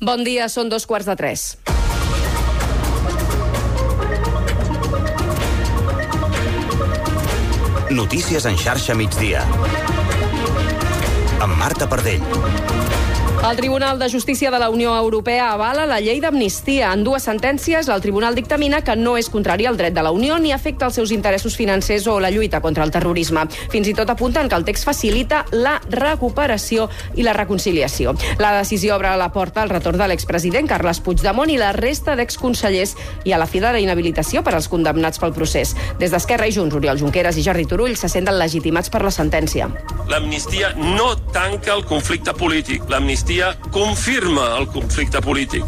Bon dia, són 2:45. Notícies en xarxa migdia. Amb Marta Pardell. El Tribunal de Justícia de la Unió Europea avala la llei d'amnistia. En dues sentències, el tribunal dictamina que no és contrari al dret de la Unió ni afecta els seus interessos financers o la lluita contra el terrorisme. Fins i tot apunten que el text facilita la recuperació i la reconciliació. La decisió obre la porta al retorn de l'expresident Carles Puigdemont i la resta d'exconsellers i a la fi de la inhabilitació per als condemnats pel procés. Des d'Esquerra i Junts, Oriol Junqueras i Jordi Turull se senten legitimats per la sentència. L'amnistia no tanca el conflicte polític. L'amnistia confirma el conflicte polític.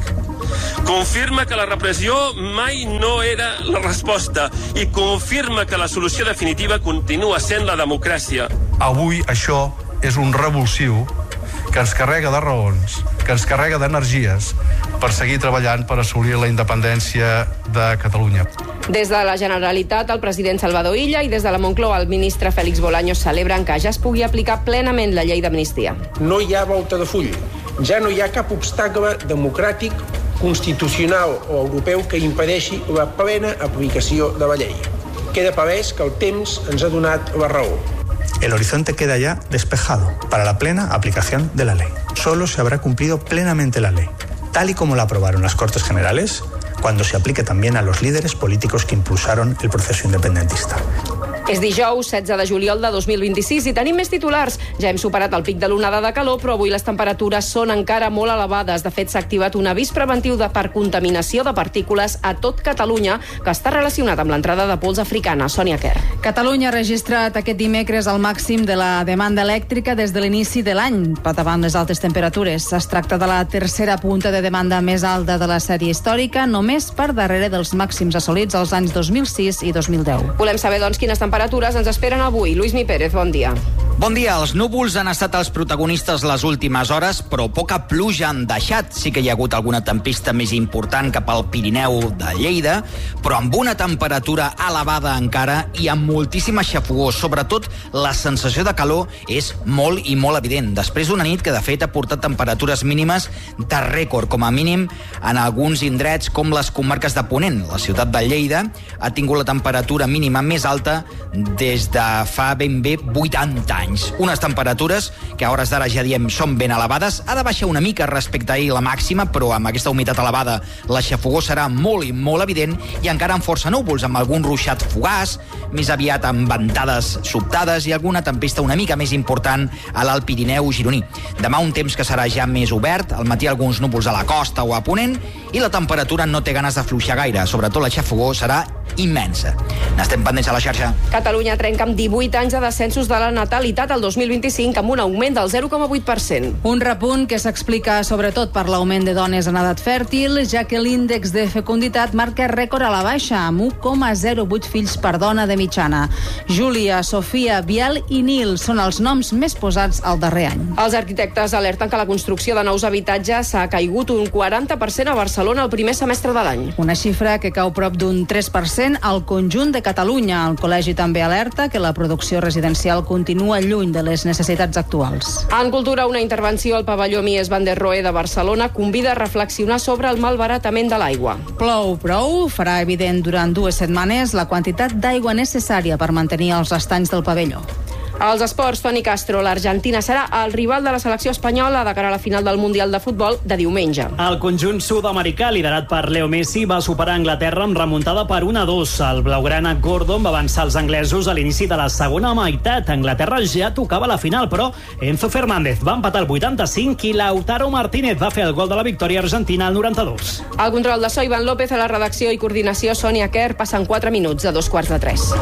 Confirma que la repressió mai no era la resposta i confirma que la solució definitiva continua sent la democràcia. Avui això és un revulsiu que ens carrega de raons, que ens carrega d'energies per seguir treballant per assolir la independència de Catalunya. Des de la Generalitat, el president Salvador Illa i des de la Moncloa, el ministre Félix Bolaños celebren que ja es pugui aplicar plenament la llei d'amnistia. No hi ha volta de full. Ja no hi ha cap obstacle democràtic, constitucional o europeu que impedeixi la plena aplicació de la llei. Queda palès que el temps ens ha donat la raó. El horizonte queda ya despejado para la plena aplicación de la ley. Solo se habrá cumplido plenamente la ley, tal y como la aprobaron las Cortes Generales, cuando se aplique también a los líderes políticos que impulsaron el proceso independentista. És dijous, 16 de juliol de 2026 i tenim més titulars. Ja hem superat el pic de l'onada de calor, però avui les temperatures són encara molt elevades. De fet, s'ha activat un avís preventiu per contaminació de partícules a tot Catalunya, que està relacionat amb l'entrada de pols africana. Sònia Quer. Catalunya ha registrat aquest dimecres el màxim de la demanda elèctrica des de l'inici de l'any, davant les altes temperatures. Es tracta de la tercera punta de demanda més alta de la sèrie històrica, només per darrere dels màxims assolits als anys 2006 i 2010. Volem saber, doncs, quines temperatures ens esperen avui. Luismi Pérez, bon dia. Bon dia. Els núvols han estat els protagonistes les últimes hores, però poca pluja han deixat. Sí que hi ha hagut alguna tempesta més important cap al Pirineu de Lleida, però amb una temperatura elevada encara i amb moltíssima xafogor. Sobretot, la sensació de calor és molt i molt evident. Després d'una nit que, de fet, ha portat temperatures mínimes de rècord, com a mínim en alguns indrets com les comarques de Ponent. La ciutat de Lleida ha tingut la temperatura mínima més alta des de fa ben bé 80 anys. Unes temperatures que a hores d'ara ja diem són ben elevades. Ha de baixar una mica respecte a ahir la màxima, però amb aquesta humitat elevada la xafogor serà molt i molt evident i encara amb força núvols, amb algun ruixat fugaç, més aviat amb ventades sobtades i alguna tempesta una mica més important a l'Alt Pirineu gironí. Demà un temps que serà ja més obert, al matí alguns núvols a la costa o a Ponent i la temperatura no té ganes de fluixar gaire, sobretot la xafogor serà immensa. N'estem pendents a la xarxa. Catalunya trenca amb 18 anys de descensos de la natalitat al 2025 amb un augment del 0,8%. Un repunt que s'explica sobretot per l'augment de dones en edat fèrtil, ja que l'índex de fecunditat marca rècord a la baixa, amb 1,08 fills per dona de mitjana. Júlia, Sofia, Biel i Nil són els noms més posats al darrer any. Els arquitectes alerten que la construcció de nous habitatges ha caigut un 40% a Barcelona el primer semestre de l'any. Una xifra que cau prop d'un 3% al conjunt de Catalunya. El col·legi també alerta que la producció residencial continua lluny de les necessitats actuals. En cultura, una intervenció al pavelló Mies van der Rohe de Barcelona convida a reflexionar sobre el malbaratament de l'aigua. Plou prou, farà evident durant 2 setmanes la quantitat d'aigua necessària per mantenir els estanys del pavelló. Als esports, Toni Castro, l'Argentina serà el rival de la selecció espanyola de cara a la final del Mundial de Futbol de diumenge. El conjunt sud-americà, liderat per Leo Messi, va superar Anglaterra amb remuntada per 1-2. El blaugrana Gordon va avançar els anglesos a l'inici de la segona meitat. Anglaterra ja tocava la final, però Enzo Fernández va empatar el 85 i Lautaro Martínez va fer el gol de la victòria argentina al 92. El control de so, Ivan López, a la redacció i coordinació, Sònia Quer. Passen 4 minuts de 2:45.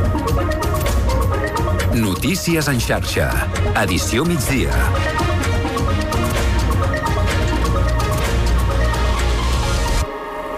Notícies en xarxa. Edició migdia.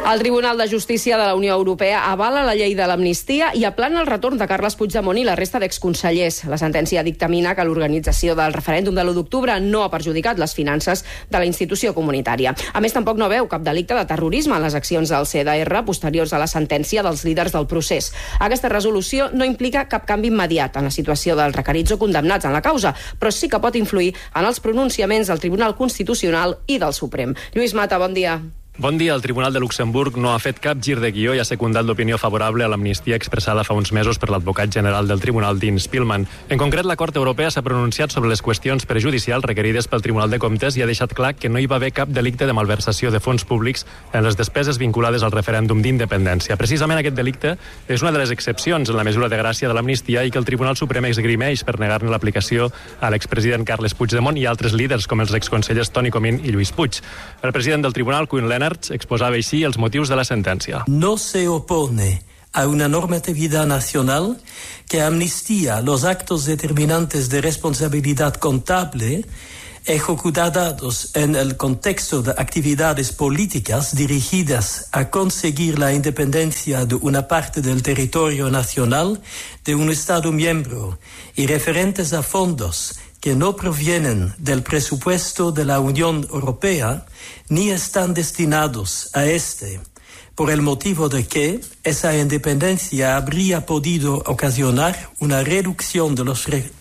El Tribunal de Justícia de la Unió Europea avala la llei de l'amnistia i aplana el retorn de Carles Puigdemont i la resta d'exconsellers. La sentència dictamina que l'organització del referèndum de l'1 d'octubre no ha perjudicat les finances de la institució comunitària. A més, tampoc no veu cap delicte de terrorisme en les accions del CDR posteriors a la sentència dels líders del procés. Aquesta resolució no implica cap canvi immediat en la situació dels requerits o condemnats en la causa, però sí que pot influir en els pronunciaments del Tribunal Constitucional i del Suprem. Lluís Mata, bon dia. Bon dia. El Tribunal de Luxemburg no ha fet cap gir de guió i ha secundat l'opinió favorable a l'amnistia expressada fa uns mesos per l'advocat general del Tribunal, Dean Spillman. En concret, la Cort Europea s'ha pronunciat sobre les qüestions prejudicials requerides pel Tribunal de Comptes i ha deixat clar que no hi va haver cap delicte de malversació de fons públics en les despeses vinculades al referèndum d'independència. Precisament aquest delicte és una de les excepcions en la mesura de gràcia de l'amnistia i que el Tribunal Suprem esgrimeix per negar-ne l'aplicació a l'expresident Carles Puigdemont i altres líders com els exconsellers Toni Comín i Lluís Puig. El president del Tribunal, Koen Lenaerts, exposava així els motius de la sentència. No se opone a una normatividad nacional que amnistía los actos determinantes de responsabilidad contable ejecutados en el contexto de actividades políticas dirigidas a conseguir la independencia de una parte del territorio nacional de un Estado miembro y referentes a fondos que no provienen del presupuesto de la Unión Europea ni están destinados a este, por el motivo de que esa independencia habría podido ocasionar una reducción de los recursos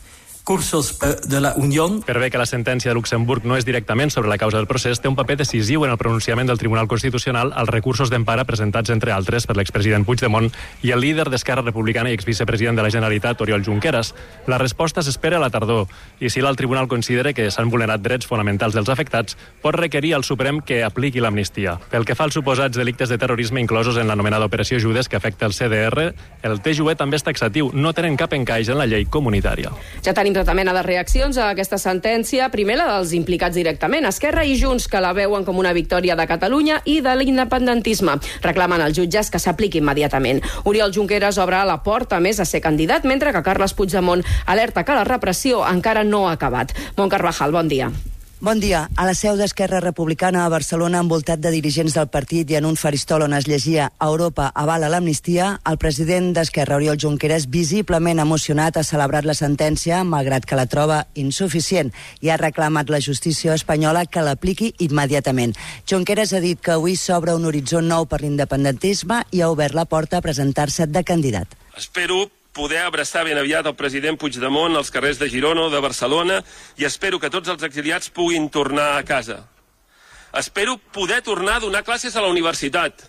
de la Unió. Per bé que la sentència de Luxemburg no és directament sobre la causa del procés, té un paper decisiu en el pronunciament del Tribunal Constitucional als recursos d'empara presentats, entre altres, per l'expresident Puigdemont i el líder d'Esquerra Republicana i exvicepresident de la Generalitat, Oriol Junqueras. La resposta s'espera a la tardor i si el Tribunal considera que s'han vulnerat drets fonamentals dels afectats, pot requerir al Suprem que apliqui l'amnistia. Pel que fa als suposats delictes de terrorisme inclosos en l'anomenada Operació Judes que afecta el CDR, el TJUE també és taxatiu, no tenen cap encaix en la llei comunitària. Ja tenim tota mena de reaccions a aquesta sentència. Primer, la dels implicats directament, Esquerra i Junts, que la veuen com una victòria de Catalunya i de l'independentisme. Reclamen als jutges que s'apliqui immediatament. Oriol Junqueras obre la porta més a ser candidat, mentre que Carles Puigdemont alerta que la repressió encara no ha acabat. Mont Carvajal, bon dia. Bon dia. A la seu d'Esquerra Republicana a Barcelona, envoltat de dirigents del partit i en un faristol on es llegia Europa avala l'amnistia, el president d'Esquerra, Oriol Junqueras, visiblement emocionat, ha celebrat la sentència, malgrat que la troba insuficient, i ha reclamat la justícia espanyola que l'apliqui immediatament. Junqueras ha dit que avui s'obre un horitzó nou per l'independentisme i ha obert la porta a presentar-se de candidat. Espero poder abraçar ben aviat el president Puigdemont als carrers de Girona o de Barcelona i espero que tots els exiliats puguin tornar a casa. Espero poder tornar a donar classes a la universitat.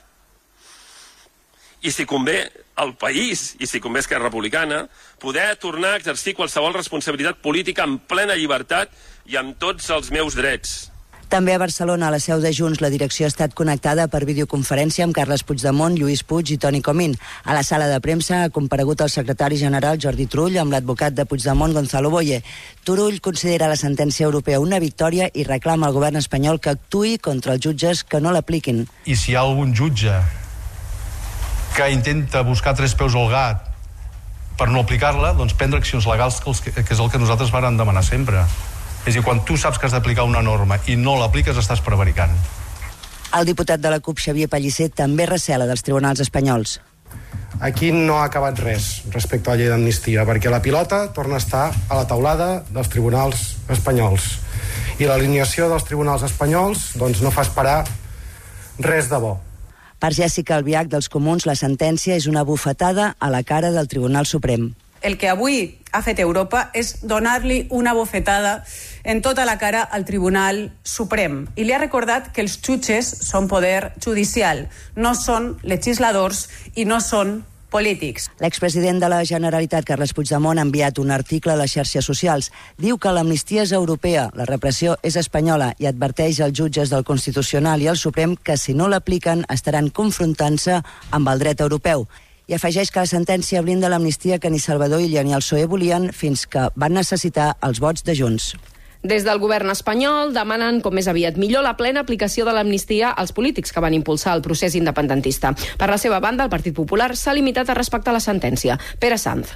I si convé al país, i si convé Esquerra Republicana, poder tornar a exercir qualsevol responsabilitat política amb plena llibertat i amb tots els meus drets. També a Barcelona, a la seu de Junts, la direcció ha estat connectada per videoconferència amb Carles Puigdemont, Lluís Puig i Toni Comín. A la sala de premsa ha comparegut el secretari general Jordi Turull amb l'advocat de Puigdemont, Gonzalo Boye. Turull considera la sentència europea una victòria i reclama al govern espanyol que actuï contra els jutges que no l'apliquin. I si hi ha algun jutge que intenta buscar tres peus al gat per no aplicar-la, doncs prendre accions legals, que és el que nosaltres vàrem demanar sempre. És a dir, quan tu saps que has d'aplicar una norma i no l'apliques, estàs prevaricant. El diputat de la CUP, Xavier Pellicer, també recela dels tribunals espanyols. Aquí no ha acabat res respecte a la llei d'amnistia, perquè la pilota torna a estar a la taulada dels tribunals espanyols. I l'alineació dels tribunals espanyols doncs, no fa esperar res de bo. Per Jèssica Albiach, dels Comuns, la sentència és una bufetada a la cara del Tribunal Suprem. El que avui ha fet Europa és donar-li una bofetada en tota la cara al Tribunal Suprem. I li ha recordat que els jutges són poder judicial, no són legisladors i no són polítics. L'expresident de la Generalitat, Carles Puigdemont, ha enviat un article a les xarxes socials. Diu que l'amnistia és europea, la repressió és espanyola i adverteix als jutges del Constitucional i al Suprem que si no l'apliquen estaran confrontant-se amb el dret europeu. I afegeix que la sentència blinda l'amnistia que ni Salvador Illa ni el PSOE volien fins que van necessitar els vots de Junts. Des del govern espanyol demanen com més aviat millor la plena aplicació de l'amnistia als polítics que van impulsar el procés independentista. Per la seva banda, el Partit Popular s'ha limitat a respectar la sentència. Pere Sanz.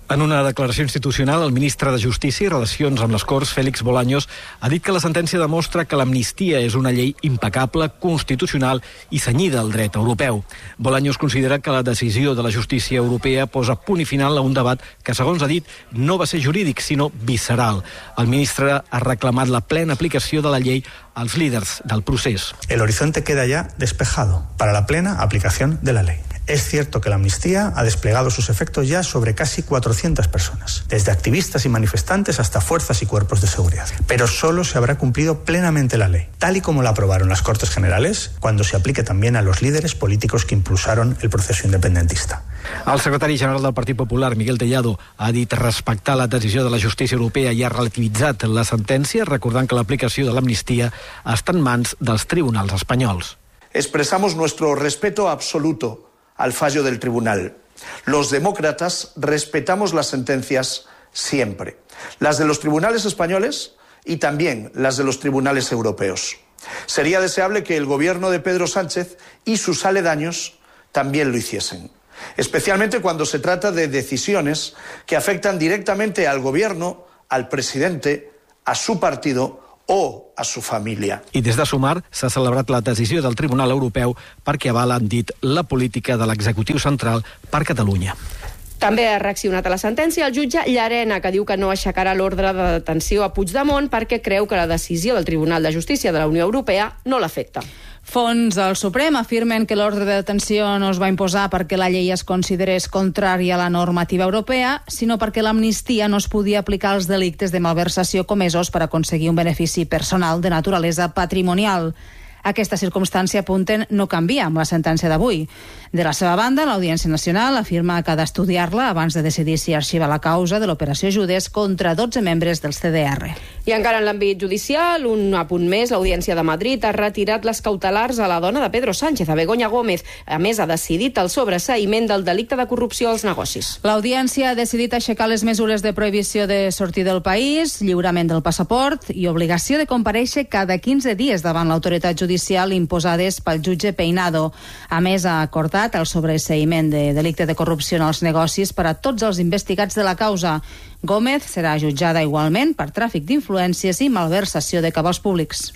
En una declaració institucional, el ministre de Justícia i Relacions amb les Corts, Félix Bolaños, ha dit que la sentència demostra que l'amnistia és una llei impecable, constitucional i cenyida al dret europeu. Bolaños considera que la decisió de la justícia europea posa punt i final a un debat que, segons ha dit, no va ser jurídic, sinó visceral. El ministre ha reclamat la plena aplicació de la llei als líders del procés. El horizonte queda ya despejado para la plena aplicación de la ley. Es cierto que la amnistía ha desplegado sus efectos ya sobre casi 400 personas, desde activistas y manifestantes hasta fuerzas y cuerpos de seguridad. Pero solo se habrá cumplido plenamente la ley, tal y como la aprobaron las Cortes Generales, cuando se aplique también a los líderes políticos que impulsaron el proceso independentista. El secretari general del Partit Popular, Miguel Tellado, ha dit respectar la decisió de la justícia europea i ha relativitzat la sentència, recordant que l'aplicació de l'amnistia està en mans dels tribunals espanyols. Expresamos nuestro respeto absoluto al fallo del tribunal. Los demócratas respetamos las sentencias siempre, las de los tribunales españoles y también las de los tribunales europeos. Sería deseable que el gobierno de Pedro Sánchez y sus aledaños también lo hiciesen, especialmente cuando se trata de decisiones que afectan directamente al gobierno, al presidente, a su partido o a su família. I des de Sumar s'ha celebrat la decisió del Tribunal Europeu perquè avala, han dit, la política de l'executiu central per Catalunya. També ha reaccionat a la sentència el jutge Llarena, que diu que no aixecarà l'ordre de detenció a Puigdemont perquè creu que la decisió del Tribunal de Justícia de la Unió Europea no l'afecta. Fons del Suprem afirmen que l'ordre de detenció no es va imposar perquè la llei es considerés contrària a la normativa europea, sinó perquè l'amnistia no es podia aplicar als delictes de malversació comesos per aconseguir un benefici personal de naturalesa patrimonial. Aquesta circumstància, apunten, no canvia amb la sentència d'avui. De la seva banda, l'Audiència Nacional afirma que ha d'estudiar-la abans de decidir si arxiva la causa de l'operació Judes contra 12 membres dels CDR. I encara en l'àmbit judicial, un apunt més, l'Audiència de Madrid ha retirat les cautelars a la dona de Pedro Sánchez, a Begoña Gómez. A més, ha decidit el sobreseïment del delicte de corrupció als negocis. L'Audiència ha decidit aixecar les mesures de prohibició de sortir del país, lliurament del passaport i obligació de comparèixer cada 15 dies davant l'autoritat judicial imposades pel jutge Peinado. A més, ha acordat el sobreseïment de delicte de corrupció en els negocis per a tots els investigats de la causa. Gómez serà jutjada igualment per tràfic d'influències i malversació de cabals públics.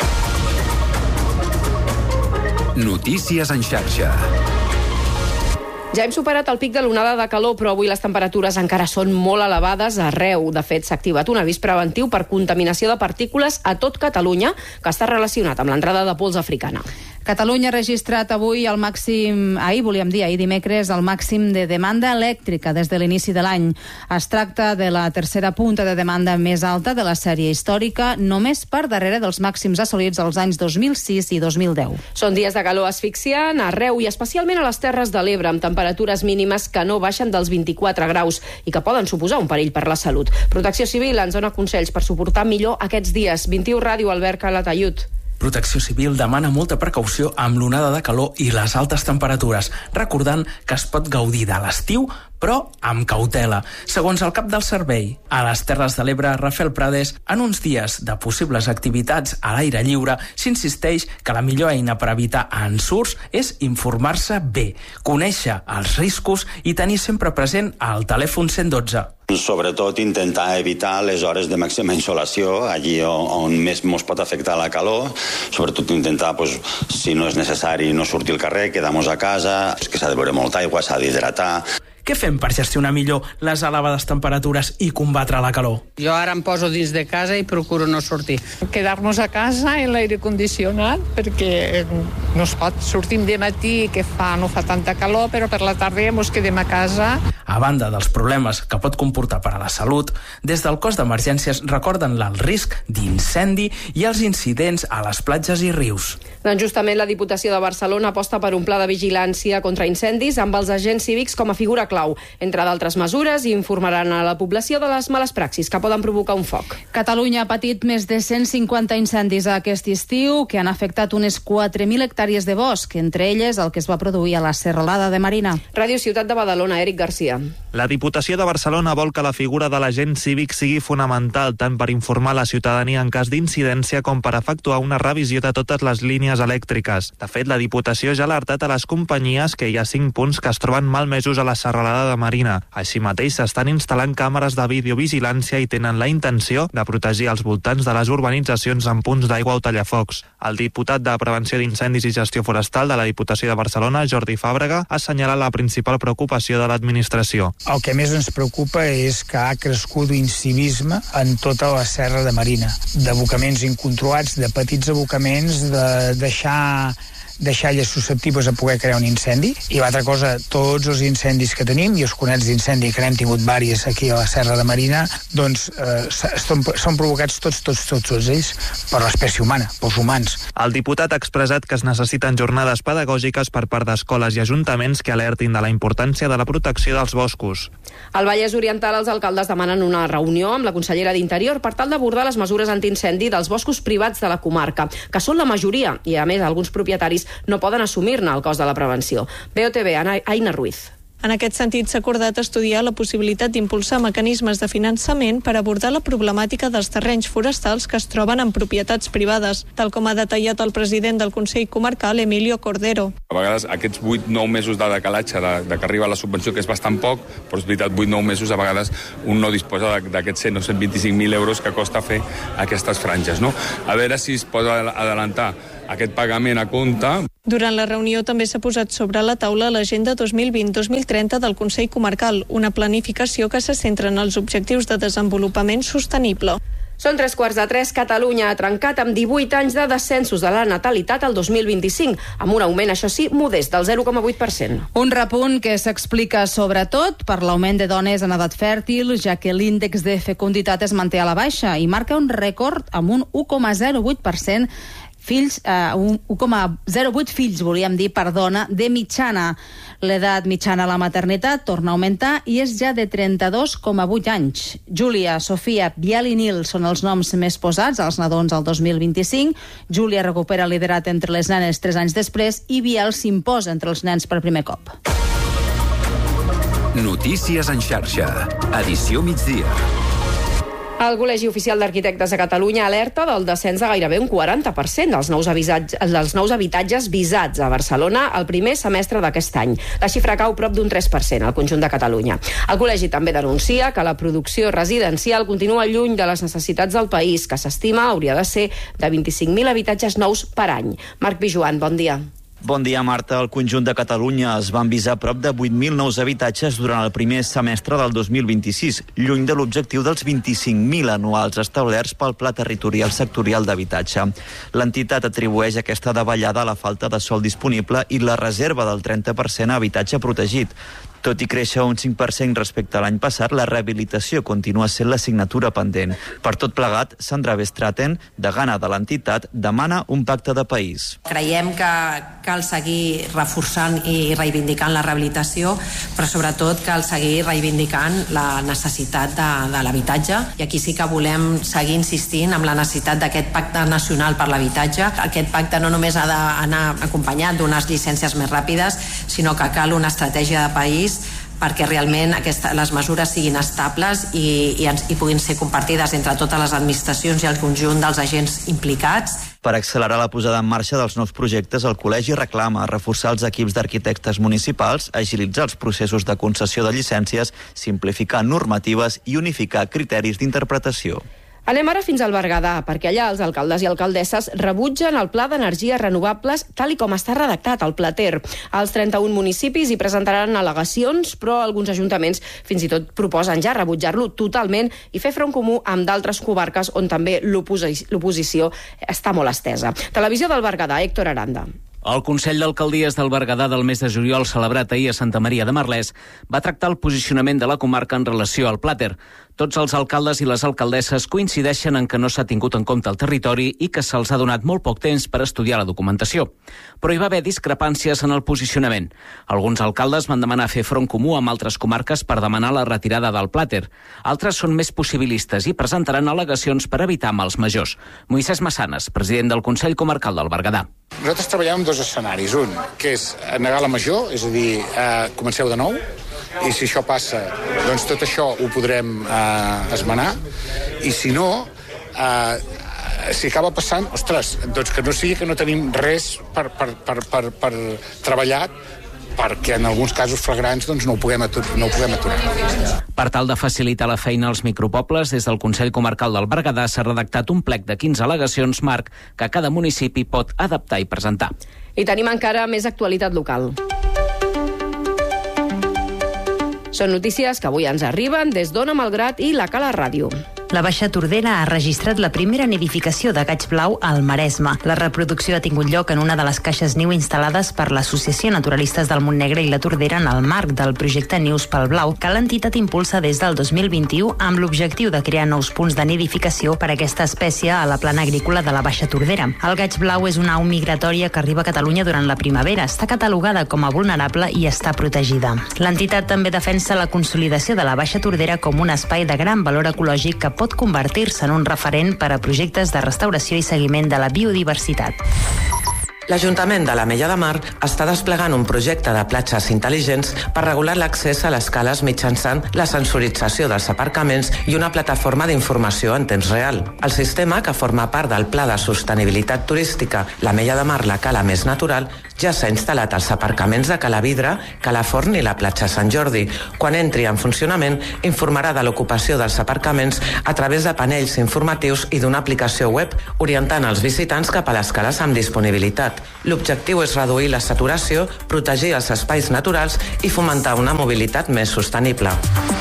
Notícies en xarxa. Ja hem superat el pic de l'onada de calor, però avui les temperatures encara són molt elevades arreu. De fet, s'ha activat un avís preventiu per contaminació de partícules a tot Catalunya, que està relacionat amb l'entrada de pols africana. Catalunya ha registrat avui el màxim, ahir dimecres, el màxim de demanda elèctrica des de l'inici de l'any. Es tracta de la tercera punta de demanda més alta de la sèrie històrica, només per darrere dels màxims assolits als anys 2006 i 2010. Són dies de calor asfixiant arreu i especialment a les Terres de l'Ebre, amb temperatures mínimes que no baixen dels 24 graus i que poden suposar un perill per la salut. Protecció Civil ens dona consells per suportar millor aquests dies. 21 Ràdio, Albert Calatayud. Protecció Civil demana molta precaució amb l'onada de calor i les altes temperatures, recordant que es pot gaudir de l'estiu, però amb cautela. Segons el cap del servei, a les Terres de l'Ebre, Rafael Prades, en uns dies de possibles activitats a l'aire lliure, s'insisteix que la millor eina per evitar ensurts és informar-se bé, conèixer els riscos i tenir sempre present el telèfon 112. Sobretot intentar evitar les hores de màxima insolació, allí on més ens pot afectar la calor, sobretot intentar, si no és necessari, no sortir al carrer, quedar-nos a casa, que s'ha de beure molta aigua, s'ha d'hidratar. Què fem per gestionar millor les elevades temperatures i combatre la calor? Jo ara em poso dins de casa i procuro no sortir. Quedar-nos a casa en l'aire condicionat, perquè no es pot. Sortim de matí, que no fa tanta calor, però per la tarda ens quedem a casa. A banda dels problemes que pot comportar per a la salut, des del cos d'emergències recorden el risc d'incendi i els incidents a les platges i rius. Doncs justament la Diputació de Barcelona aposta per un pla de vigilància contra incendis amb els agents cívics com a figura clau. Entre d'altres mesures, informaran a la població de les males praxis que poden provocar un foc. Catalunya ha patit més de 150 incendis aquest estiu que han afectat unes 4.000 hectàrees de bosc, entre elles el que es va produir a la Serralada de Marina. Ràdio Ciutat de Badalona, Eric Garcia. migdia. La Diputació de Barcelona vol que la figura de l'agent cívic sigui fonamental tant per informar la ciutadania en cas d'incidència com per efectuar una revisió de totes les línies elèctriques. De fet, la Diputació ja ha alertat a les companyies que hi ha 5 punts que es troben malmesos a la serralada de Marina. Així mateix s'estan instal·lant càmeres de videovigilància i tenen la intenció de protegir els voltants de les urbanitzacions en punts d'aigua o tallafocs. El diputat de Prevenció d'Incendis i Gestió Forestal de la Diputació de Barcelona, Jordi Fàbrega, ha assenyalat la principal preocupació de l'administració. El que més ens preocupa és que ha crescut l'incivisme en tota la serra de Marina, d'abocaments incontrolats, de petits abocaments, de deixar deixalles susceptibles a poder crear un incendi. I l'altra cosa, tots els incendis que tenim i els conets d'incendi que n'hem tingut vàries aquí a la Serra de Marina, doncs són provocats tots ells per l'espècie humana, pels humans. El diputat ha expressat que es necessiten jornades pedagògiques per part d'escoles i ajuntaments que alertin de la importància de la protecció dels boscos. Al Vallès Oriental, els alcaldes demanen una reunió amb la consellera d'Interior per tal d'abordar les mesures antiincendi dels boscos privats de la comarca, que són la majoria, i a més alguns propietaris no poden assumir-ne el cost de la prevenció. BOTV, Aina Ruiz. En aquest sentit, s'ha acordat estudiar la possibilitat d'impulsar mecanismes de finançament per abordar la problemàtica dels terrenys forestals que es troben en propietats privades, tal com ha detallat el president del Consell Comarcal, Emilio Cordero. A vegades aquests 8-9 mesos de decalatge de que arriba la subvenció, que és bastant poc, però és veritat, 8-9 mesos a vegades un no disposa d'aquests 100 o 125.000 euros que costa fer aquestes franges, no? A veure si es pot adelantar aquest pagament a compte. Durant la reunió també s'ha posat sobre la taula l'agenda 2020-2030 del Consell Comarcal, una planificació que se centra en els objectius de desenvolupament sostenible. Són 3:15. Catalunya ha trencat amb 18 anys de descensos de la natalitat al 2025, amb un augment, això sí, modest, del 0,8%. Un repunt que s'explica sobretot per l'augment de dones en edat fèrtil, ja que l'índex de fecunditat es manté a la baixa i marca un rècord amb un 1,08% fills, 1,08 fills, volíem dir, per dona de mitjana. L'edat mitjana a la maternitat torna a augmentar i és ja de 32,8 anys. Júlia, Sofia, Biel i Nil són els noms més posats als nadons al 2025. Júlia recupera el liderat entre les nenes 3 anys després i Biel s'imposa entre els nens per primer cop. Notícies en xarxa. Edició migdia. El Col·legi Oficial d'Arquitectes de Catalunya alerta del descens de gairebé un 40% dels nous habitatges visats a Barcelona el primer semestre d'aquest any. La xifra cau prop d'un 3% al conjunt de Catalunya. El col·legi també denuncia que la producció residencial continua lluny de les necessitats del país, que s'estima hauria de ser de 25.000 habitatges nous per any. Marc Pijuan, bon dia. Bon dia, Marta. El conjunt de Catalunya es van visar prop de 8.000 nous habitatges durant el primer semestre del 2026, lluny de l'objectiu dels 25.000 anuals establerts pel Pla Territorial Sectorial d'Habitatge. L'entitat atribueix aquesta davallada a la falta de sòl disponible i la reserva del 30% a habitatge protegit. Tot i créixer un 5% respecte a l'any passat, la rehabilitació continua sent l'assignatura pendent. Per tot plegat, Sandra Bestraten, degana de l'entitat, demana un pacte de país. Creiem que cal seguir reforçant i reivindicant la rehabilitació, però sobretot cal seguir reivindicant la necessitat de l'habitatge. I aquí sí que volem seguir insistint amb la necessitat d'aquest pacte nacional per l'habitatge. Aquest pacte no només ha d'anar acompanyat d'unes llicències més ràpides, sinó que cal una estratègia de país perquè realment les mesures siguin estables i puguin ser compartides entre totes les administracions i el conjunt dels agents implicats. Per accelerar la posada en marxa dels nous projectes, el Col·legi reclama reforçar els equips d'arquitectes municipals, agilitzar els processos de concessió de llicències, simplificar normatives i unificar criteris d'interpretació. Anem ara fins al Berguedà, perquè allà els alcaldes i alcaldesses rebutgen el Pla d'Energies Renovables tal i com està redactat, el Plater. Els 31 municipis hi presentaran al·legacions, però alguns ajuntaments fins i tot proposen ja rebutjar-lo totalment i fer front comú amb d'altres comarques on també l'oposició està molt estesa. Televisió del Berguedà, Héctor Aranda. El Consell d'Alcaldies del Berguedà del mes de juliol, celebrat ahir a Santa Maria de Merlès, va tractar el posicionament de la comarca en relació al Plater. Tots els alcaldes i les alcaldesses coincideixen en que no s'ha tingut en compte el territori i que se'ls ha donat molt poc temps per estudiar la documentació. Però hi va haver discrepàncies en el posicionament. Alguns alcaldes van demanar fer front comú amb altres comarques per demanar la retirada del Plater. Altres són més possibilistes i presentaran al·legacions per evitar mals majors. Moisès Massanes, president del Consell Comarcal del Berguedà. Nosaltres treballem en dos escenaris. Un, que és negar la major, és a dir, comenceu de nou, i si això passa, doncs tot això ho podrem esmenar, i si no, si acaba passant, ostres, doncs que no sigui que no tenim res per treballar, perquè en alguns casos flagrants doncs no ho puguem aturar. Per tal de facilitar la feina als micropobles, des del Consell Comarcal del Berguedà s'ha redactat un plec de 15 al·legacions, Marc, que cada municipi pot adaptar i presentar. I tenim encara més actualitat local. Són notícies que avui ens arriben des d'Ona Malgrat i la Cala Ràdio. La Baixa Tordera ha registrat la primera nidificació de gaig blau al Maresme. La reproducció ha tingut lloc en una de les caixes niu instal·lades per l'Associació Naturalistes del Montnegre i la Tordera en el marc del projecte Nius pel Blau, que l'entitat impulsa des del 2021 amb l'objectiu de crear nous punts de nidificació per a aquesta espècie a la plana agrícola de la Baixa Tordera. El gaig blau és una au migratòria que arriba a Catalunya durant la primavera. Està catalogada com a vulnerable i està protegida. L'entitat també defensa la consolidació de la Baixa Tordera com un espai de gran valor ecològic que pot convertir-se en un referent per a projectes de restauració i seguiment de la biodiversitat. L'Ajuntament de l'Ametlla de Mar està desplegant un projecte de platges intel·ligents per regular l'accés a les cales mitjançant la sensorització dels aparcaments i una plataforma d'informació en temps real. El sistema, que forma part del Pla de Sostenibilitat Turística l'Ametlla de Mar, la cala més natural, ja s'ha instal·lat als aparcaments de Cala Vidre, Cala Forn i la platja Sant Jordi. Quan entri en funcionament, informarà de l'ocupació dels aparcaments a través de panells informatius i d'una aplicació web, orientant els visitants cap a les cales amb disponibilitat. L'objectiu és reduir la saturació, protegir els espais naturals i fomentar una mobilitat més sostenible.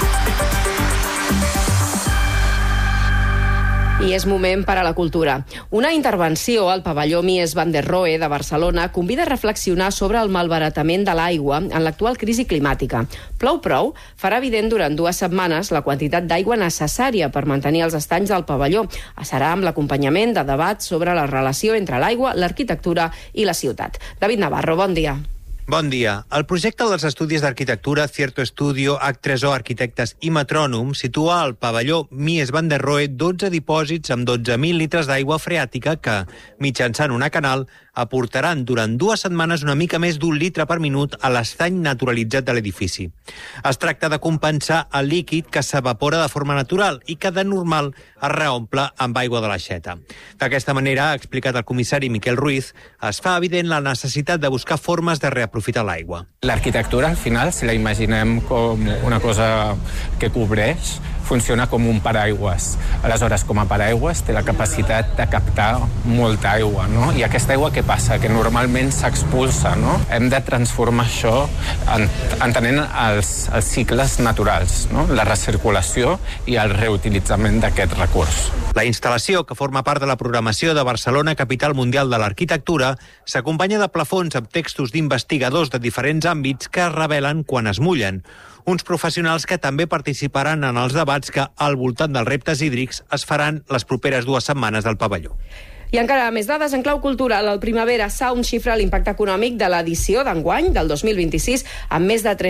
I és moment per a la cultura. Una intervenció al pavelló Mies van der Rohe de Barcelona convida a reflexionar sobre el malbaratament de l'aigua en l'actual crisi climàtica. Plou prou farà evident durant 2 setmanes la quantitat d'aigua necessària per mantenir els estanys del pavelló. Serà amb l'acompanyament de debats sobre la relació entre l'aigua, l'arquitectura i la ciutat. David Navarro, bon dia. Bon dia. El projecte dels estudis d'arquitectura Cierto Estudio, H3O Arquitectes i Metrònom situa al pavelló Mies van der Rohe 12 dipòsits amb 12.000 litres d'aigua freàtica que, mitjançant una canal, aportaran durant 2 setmanes una mica més d'1 litre per minut a l'estany naturalitzat de l'edifici. Es tracta de compensar el líquid que s'evapora de forma natural i que de normal es reomple amb aigua de l'aixeta. D'aquesta manera, ha explicat el comissari Miquel Ruiz, es fa evident la necessitat de buscar formes de reaprofitar l'aigua. L'arquitectura, al final, si la imaginem com una cosa que cobreix, funciona com un paraigües. Aleshores, com a paraigües, té la capacitat de captar molta aigua, no? I aquesta aigua què passa? Que normalment s'expulsa, no? Hem de transformar això entenent els cicles naturals, no? La recirculació i el reutilitzament d'aquest recurs. La instal·lació, que forma part de la programació de Barcelona, capital mundial de l'arquitectura, s'acompanya de plafons amb textos d'investigadors de diferents àmbits que es revelen quan es mullen. Uns professionals que també participaran en els debats que, al voltant dels reptes hídrics, es faran les properes 2 setmanes del pavelló. I encara més dades en clau cultural. El Primavera Sound xifra l'impacte econòmic de l'edició d'enguany, del 2026, amb més de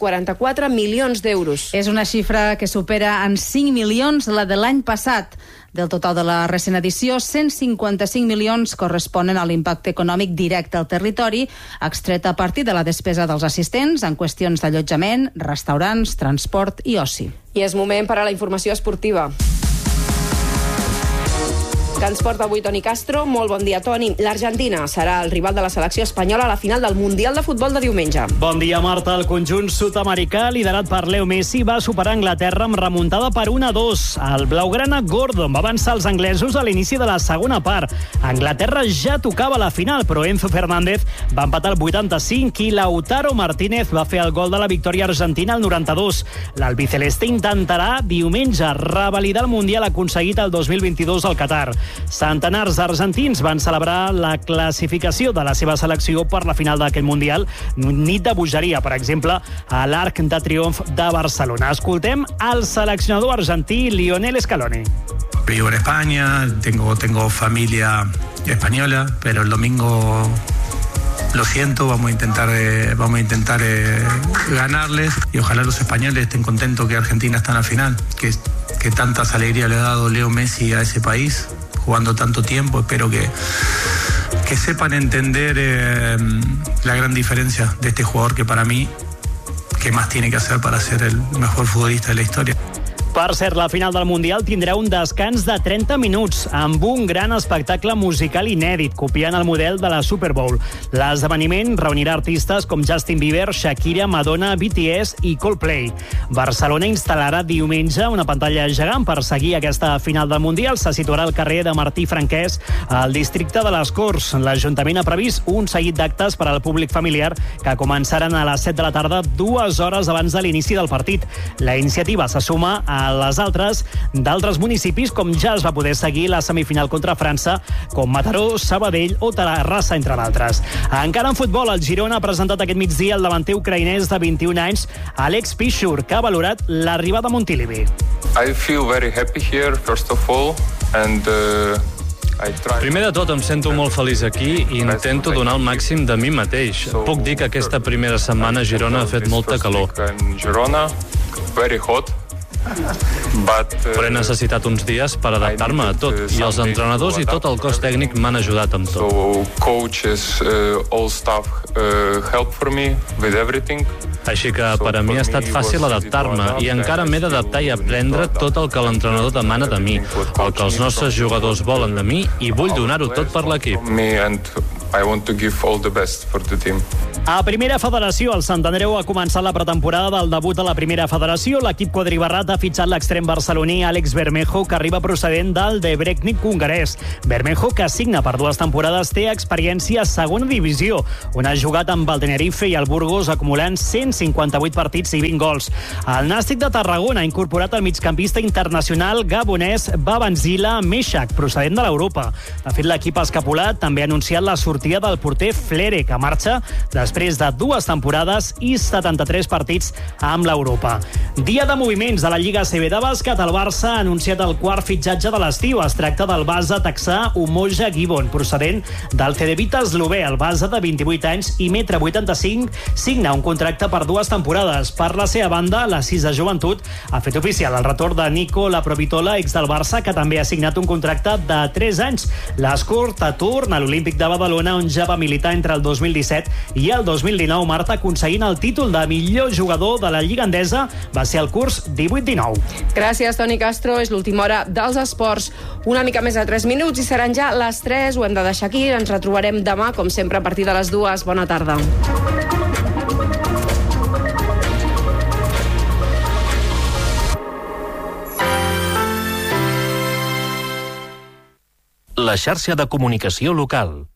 344 milions d'euros. És una xifra que supera en 5 milions la de l'any passat. Del total de la recent edició, 155 milions corresponen a l'impacte econòmic directe al territori, extret a partir de la despesa dels assistents en qüestions d'allotjament, restaurants, transport i oci. I és moment per a la informació esportiva. Que ens porta avui Toni Castro. Molt bon dia, Toni. L'Argentina serà el rival de la selecció espanyola a la final del Mundial de Futbol de diumenge. Bon dia, Marta. El conjunt sud-americà, liderat per Leo Messi, va superar Anglaterra amb remuntada per 1-2. El blaugrana Gordon va avançar els anglesos a l'inici de la segona part. Anglaterra ja tocava la final, però Enzo Fernández va empatar al 85 i Lautaro Martínez va fer el gol de la victòria argentina al 92. L'albiceleste intentarà diumenge revalidar el Mundial aconseguit el 2022 al Qatar. Centenars d'argentins van celebrar la classificació de la seva selecció per la final d'aquest Mundial, nit de bogeria, per exemple, a l'Arc de Triomf de Barcelona. Escoltem el seleccionador argentí Lionel Scaloni. Vivo en España, tengo familia española, pero el domingo lo siento, vamos a intentar ganarles y ojalá los españoles estén contentos que Argentina está en la final, que tantas alegrías le ha dado Leo Messi a ese país, jugando tanto tiempo. Espero que sepan entender la gran diferencia de este jugador que para mí, qué más tiene que hacer para ser el mejor futbolista de la historia. Per cert, la final del Mundial tindrà un descans de 30 minuts amb un gran espectacle musical inèdit, copiant el model de la Super Bowl. L'esdeveniment reunirà artistes com Justin Bieber, Shakira, Madonna, BTS i Coldplay. Barcelona instal·larà diumenge una pantalla gegant per seguir aquesta final del Mundial. Se situarà al carrer de Martí Franquès, al districte de les Corts. L'Ajuntament ha previst un seguit d'actes per al públic familiar que començaran a les 7 de la tarda, 2 hores abans de l'inici del partit. La iniciativa se suma a les altres d'altres municipis, com ja es va poder seguir la semifinal contra França, com Mataró, Sabadell o Terrassa, entre d'altres. Encara en futbol, el Girona ha presentat aquest migdia el davanter ucraïnès de 21 anys, Alex Piszczur, que ha valorat l'arribada a Montilivi. I feel very happy here, first of all, and primer de tot, em sento molt feliç aquí i intento donar el màxim de mi mateix. Puc dir que aquesta primera setmana a Girona ha fet molta calor. Però he necessitat uns dies per adaptar-me a tot, i els entrenadors i tot el cos tècnic m'han ajudat amb tot. Així que per a mi ha estat fàcil adaptar-me i encara m'he d'adaptar i aprendre tot el que l'entrenador demana de mi, el que els nostres jugadors volen de mi, i vull donar-ho tot per l'equip. A Primera Federació, el Sant Andreu ha començat la pretemporada del debut a la Primera Federació. L'equip quadribarrat ha fitxat l'extrem barceloní Àlex Bermejo, que arriba procedent del Debrecen hongarès. Bermejo, que signa per 2 temporades, té experiència a segona divisió, on ha jugat amb el Tenerife i el Burgos, acumulant 158 partits i 20 gols. El Nàstic de Tarragona ha incorporat el migcampista internacional gabonès Babanzila Meshak, procedent de l'Europa. De fet, l'equip escapulat també ha anunciat la sortida del porter Flere, que marxa després de 2 temporades i 73 partits amb l'Europa. Dia de moviments de la Lliga ACB de bàsquet. El Barça ha anunciat el quart fitxatge de l'estiu. Es tracta del base texà Umoja Gibbon, procedent del Cedevita eslové. El base de 28 anys i 1,85 m signa un contracte per 2 temporades. Per la seva banda, la 6 de joventut ha fet oficial el retorn de Nico Laprovitola, ex del Barça, que també ha signat un contracte de 3 anys. L'Escort torna a l'Olímpic de Badalona, on ja va militar entre el 2017 i el 2019, Marta, aconseguint el títol de millor jugador de la Lliga Endesa. Va ser el curs 18-19. Gràcies, Toni Castro. És l'última hora dels esports. Una mica més de 3 minuts i seran ja les 3. Ho hem de deixar aquí. Ens retrobarem demà, com sempre, a partir de les 2. Bona tarda. La xarxa de comunicació local.